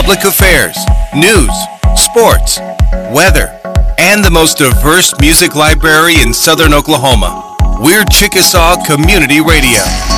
public affairs, news, sports, weather, and the most diverse music library in southern Oklahoma. We're Chickasaw Community Radio.